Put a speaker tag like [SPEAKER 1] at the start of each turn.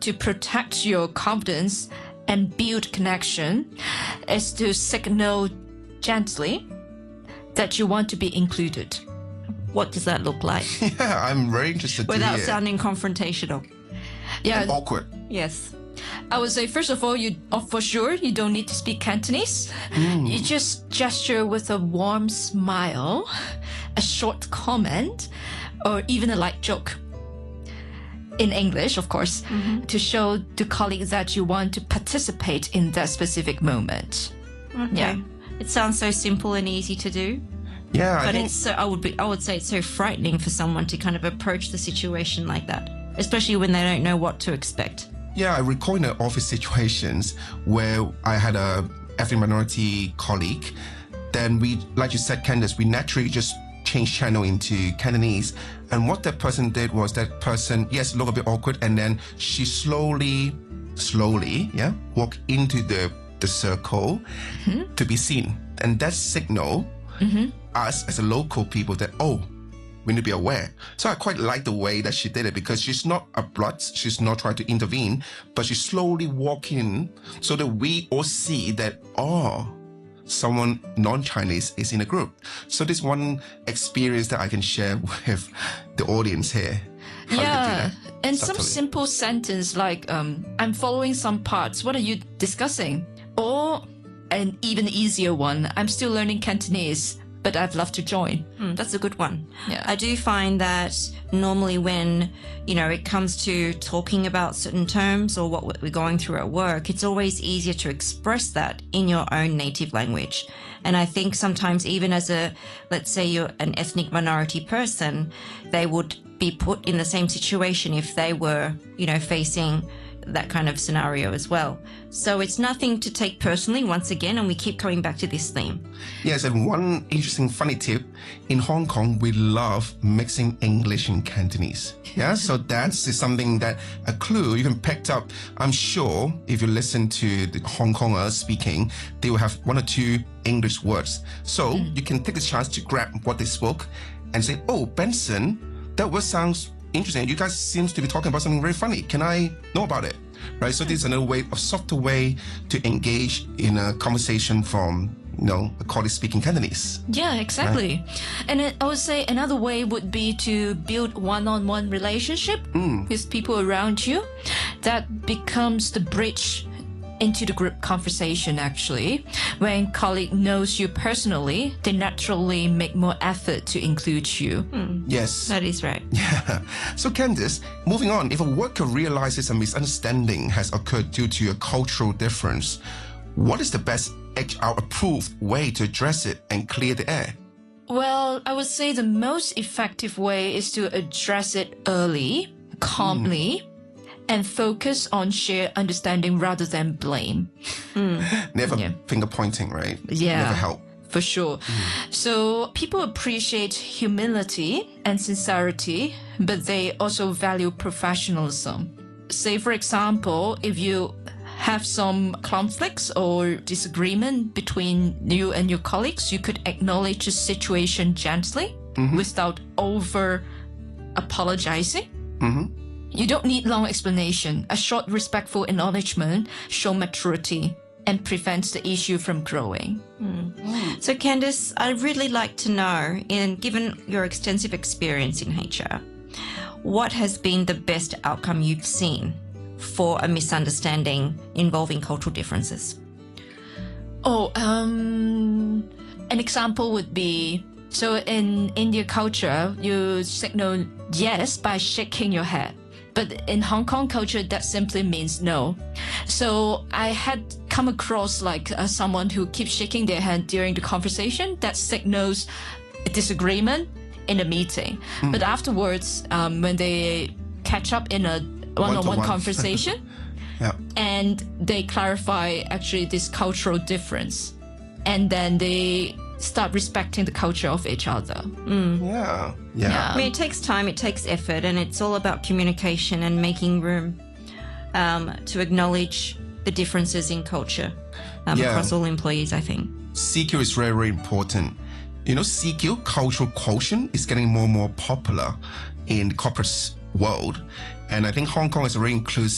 [SPEAKER 1] to protect your confidence and build connection is to signal gently that you want to be included. What does that look like?
[SPEAKER 2] Yeah, I'm very interested to
[SPEAKER 3] Without
[SPEAKER 2] hear.
[SPEAKER 3] sounding confrontational.
[SPEAKER 1] Yeah,
[SPEAKER 2] And awkward.
[SPEAKER 3] Yes.
[SPEAKER 1] I would say, first of all, for sure, you don't need to speak Cantonese. You just gesture with a warm smile, a short comment, or even a light joke. In English, of course, to show the colleagues that you want to participate in that specific moment.
[SPEAKER 3] Okay.
[SPEAKER 1] Yeah.
[SPEAKER 3] It sounds so simple and easy to do.
[SPEAKER 2] Yeah,
[SPEAKER 3] But it's so, I would say it's so frightening for someone to kind of approach the situation like that, especially when they don't know what to expect.
[SPEAKER 2] Yeah, I recall in the office situations where I had a ethnic minority colleague. Then we, like you said, Candace, we naturally just changed channel into Cantonese. And what that person did was that person, yes, looked a bit awkward, and then she slowly, yeah, walked into the circle to be seen. And that signal us as a local people that, oh, we need to be aware. So I quite like the way that she did it, because she's not abrupt, she's not trying to intervene, but she slowly walked in so that we all see that, oh, someone non-Chinese is in a group. So this one experience that I can share with the audience here. How you can do
[SPEAKER 1] Yeah,
[SPEAKER 2] that
[SPEAKER 1] and some
[SPEAKER 2] subtly.
[SPEAKER 1] simple sentence like, I'm following some parts. What are you discussing? Or an even easier one, I'm still learning Cantonese, but I'd love to join.
[SPEAKER 3] That's a good one.
[SPEAKER 1] Yeah.
[SPEAKER 3] I do find that normally when, it comes to talking about certain terms or what we're going through at work, it's always easier to express that in your own native language. And I think sometimes even as let's say you're an ethnic minority person, they would be put in the same situation if they were, facing that kind of scenario as well. So it's nothing to take personally, once again, and we keep coming back to this theme.
[SPEAKER 2] Yes, and one interesting funny tip, in Hong Kong, we love mixing English and Cantonese. Yeah, so that's something that, a clue you can pick up. I'm sure if you listen to the Hong Kongers speaking, they will have one or two English words. So you can take the chance to grab what they spoke and say, oh, Benson, that word sounds interesting. You guys seems to be talking about something very funny. Can I know about it? Right. So this is another way, a softer way to engage in a conversation from, a colleague speaking Cantonese.
[SPEAKER 1] Yeah, exactly. And I would say another way would be to build one-on-one relationship with people around you. That becomes the bridge into the group conversation, actually. When colleague knows you personally, they naturally make more effort to include you.
[SPEAKER 2] Yes.
[SPEAKER 3] That is right.
[SPEAKER 2] Yeah. So Candice, moving on, if a worker realizes a misunderstanding has occurred due to a cultural difference, what is the best HR approved way to address it and clear the air?
[SPEAKER 1] Well, I would say the most effective way is to address it early, calmly, and focus on shared understanding rather than blame.
[SPEAKER 2] Never finger pointing, right?
[SPEAKER 1] Yeah.
[SPEAKER 2] Never help.
[SPEAKER 1] For sure. So people appreciate humility and sincerity, but they also value professionalism. Say, for example, if you have some conflicts or disagreement between you and your colleagues, you could acknowledge the situation gently without over apologizing. You don't need long explanation. A short, respectful acknowledgement shows maturity and prevents the issue from growing.
[SPEAKER 3] So Candice, I'd really like to know, given your extensive experience in HR, what has been the best outcome you've seen for a misunderstanding involving cultural differences?
[SPEAKER 1] An example would be, so in India culture, you signal yes by shaking your head. But in Hong Kong culture, that simply means no. So I had come across someone who keeps shaking their hand during the conversation. That signals a disagreement in a meeting. But afterwards, when they catch up in a one-on-one conversation, and they clarify actually this cultural difference, and then they start respecting the culture of each other.
[SPEAKER 2] Yeah.
[SPEAKER 3] I mean, it takes time, it takes effort, and it's all about communication and making room to acknowledge the differences in culture across all employees, I think.
[SPEAKER 2] CQ is very, very important. CQ, cultural quotient, is getting more and more popular in the corporate world. And I think Hong Kong is very inclusive